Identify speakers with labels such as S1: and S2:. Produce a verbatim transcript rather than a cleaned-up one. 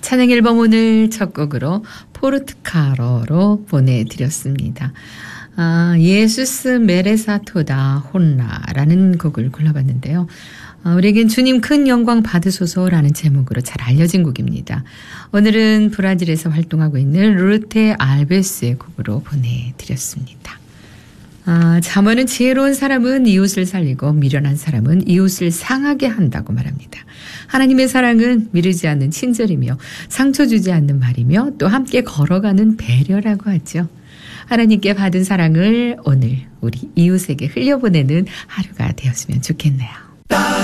S1: 찬양 앨범 오늘 첫 곡으로 포르투갈어로 보내드렸습니다. 아, 예수스 메레사토다 혼라라는 곡을 골라봤는데요. 아, 우리에겐 주님 큰 영광 받으소서라는 제목으로 잘 알려진 곡입니다. 오늘은 브라질에서 활동하고 있는 루테 알베스의 곡으로 보내드렸습니다. 아, 잠언은 지혜로운 사람은 이웃을 살리고 미련한 사람은 이웃을 상하게 한다고 말합니다. 하나님의 사랑은 미루지 않는 친절이며 상처 주지 않는 말이며 또 함께 걸어가는 배려라고 하죠. 하나님께 받은 사랑을 오늘 우리 이웃에게 흘려보내는 하루가 되었으면 좋겠네요.